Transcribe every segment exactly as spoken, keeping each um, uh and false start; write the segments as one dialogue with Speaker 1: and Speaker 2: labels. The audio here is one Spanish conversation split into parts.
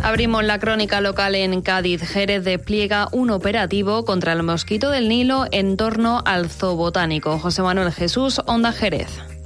Speaker 1: Abrimos la crónica local en Cádiz. Jerez despliega un operativo contra el mosquito del Nilo en torno al Zoo Botánico. José Manuel Jesús, Onda Jerez.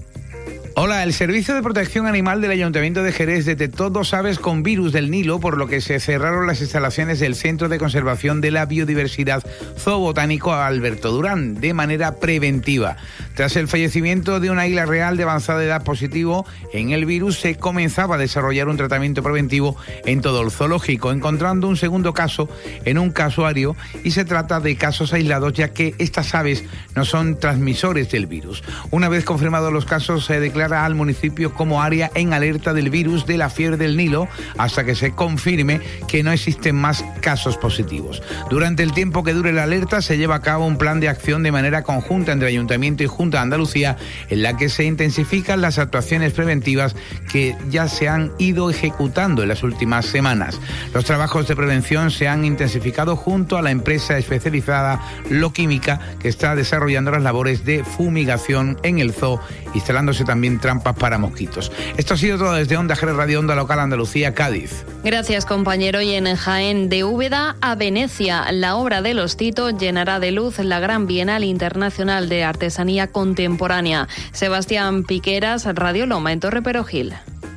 Speaker 2: Hola, el Servicio de Protección Animal del Ayuntamiento de Jerez detectó dos aves con virus del Nilo, por lo que se cerraron las instalaciones del Centro de Conservación de la Biodiversidad Zoo Botánico Alberto Durán de manera preventiva. Tras el fallecimiento de un águila real de avanzada edad positivo en el virus, se comenzaba a desarrollar un tratamiento preventivo en todo el zoológico, encontrando un segundo caso en un casuario, y se trata de casos aislados, ya que estas aves no son transmisores del virus. Una vez confirmados los casos, se declara al municipio como área en alerta del virus de la fiebre del Nilo hasta que se confirme que no existen más casos positivos. Durante el tiempo que dure la alerta se lleva a cabo un plan de acción de manera conjunta entre Ayuntamiento y Junta de Andalucía, en la que se intensifican las actuaciones preventivas que ya se han ido ejecutando en las últimas semanas. Los trabajos de prevención se han intensificado junto a la empresa especializada Loquímica, que está desarrollando las labores de fumigación en el zoo, instalándose también trampas para mosquitos. Esto ha sido todo desde Onda Jerez Radio, Onda Local Andalucía, Cádiz.
Speaker 1: Gracias, compañero. Y en Jaén, de Úbeda a Venecia, la obra de Los Tito llenará de luz la Gran Bienal Internacional de Artesanía Contemporánea. Sebastián Piqueras, Radio Loma, en Torre Perogil.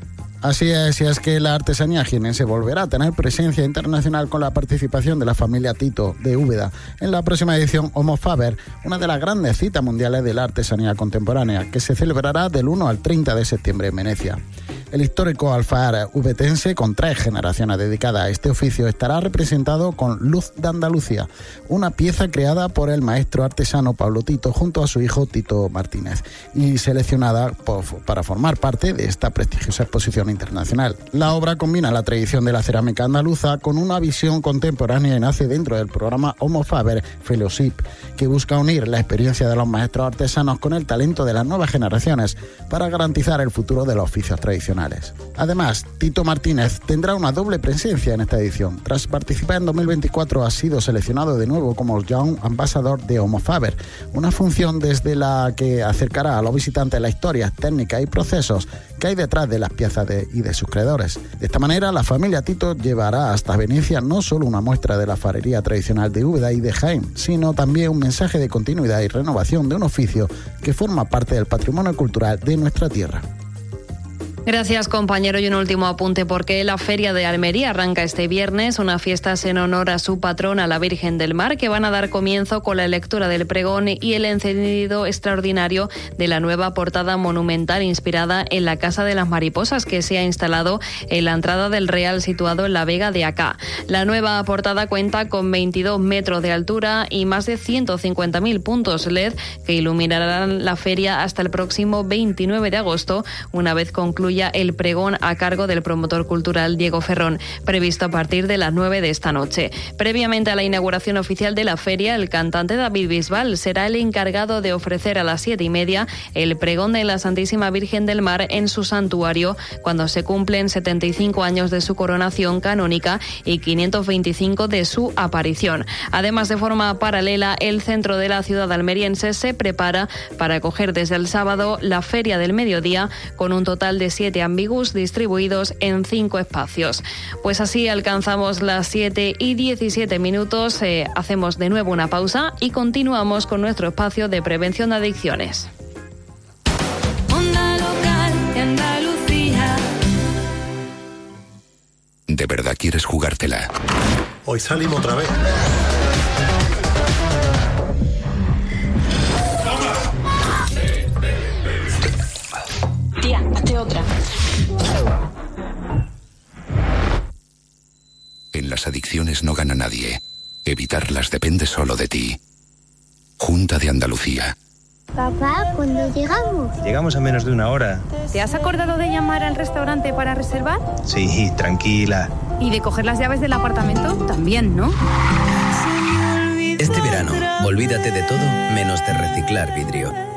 Speaker 3: Así es, y es que la artesanía jienense volverá a tener presencia internacional con la participación de la familia Tito de Úbeda en la próxima edición Homo Faber, una de las grandes citas mundiales de la artesanía contemporánea, que se celebrará del uno al treinta de septiembre en Venecia. El histórico alfar ubetense, con tres generaciones dedicadas a este oficio, estará representado con Luz de Andalucía, una pieza creada por el maestro artesano Pablo Tito junto a su hijo Tito Martínez y seleccionada por, para formar parte de esta prestigiosa exposición internacional. La obra combina la tradición de la cerámica andaluza con una visión contemporánea y nace dentro del programa Homo Faber Fellowship, que busca unir la experiencia de los maestros artesanos con el talento de las nuevas generaciones para garantizar el futuro de los oficios tradicionales. Además, Tito Martínez tendrá una doble presencia en esta edición. Tras participar en dos mil veinticuatro, ha sido seleccionado de nuevo como Young Ambassador de Homo Faber, una función desde la que acercará a los visitantes la historia, técnicas y procesos que hay detrás de las piezas de, y de sus creadores. De esta manera, la familia Tito llevará hasta Venecia no solo una muestra de la farería tradicional de Úbeda y de Jaén, sino también un mensaje de continuidad y renovación de un oficio que forma parte del patrimonio cultural de nuestra tierra.
Speaker 1: Gracias, compañero. Y un último apunte, porque la Feria de Almería arranca este viernes, unas fiestas en honor a su patrona, la Virgen del Mar, que van a dar comienzo con la lectura del pregón y el encendido extraordinario de la nueva portada monumental inspirada en la Casa de las Mariposas, que se ha instalado en la entrada del Real, situado en la Vega de Acá. La nueva portada cuenta con veintidós metros de altura y más de ciento cincuenta mil puntos L E D que iluminarán la feria hasta el próximo veintinueve de agosto, una vez concluya el pregón a cargo del promotor cultural Diego Ferrón, previsto a partir de las nueve de esta noche. Previamente a la inauguración oficial de la feria, el cantante David Bisbal será el encargado de ofrecer a las siete y media el pregón de la Santísima Virgen del Mar en su santuario, cuando se cumplen setenta y cinco años de su coronación canónica y quinientos veinticinco de su aparición. Además, de forma paralela, el centro de la ciudad almeriense se prepara para acoger desde el sábado la Feria del Mediodía, con un total de siete ambigus distribuidos en cinco espacios. Pues así alcanzamos las siete y diecisiete minutos, eh, hacemos de nuevo una pausa y continuamos con nuestro espacio de prevención de adicciones.
Speaker 4: Onda Local de Andalucía.
Speaker 5: ¿De verdad quieres jugártela?
Speaker 6: Hoy salimos otra vez.
Speaker 4: Tía, hazte otra.
Speaker 5: En las adicciones no gana nadie. Evitarlas depende solo de ti. Junta de Andalucía.
Speaker 7: Papá, ¿cuándo llegamos?
Speaker 8: Llegamos a menos de una hora.
Speaker 9: ¿Te has acordado de llamar al restaurante para reservar?
Speaker 8: Sí, tranquila.
Speaker 9: ¿Y de coger las llaves del apartamento? También, ¿no?
Speaker 10: Este verano, olvídate de todo menos de reciclar vidrio.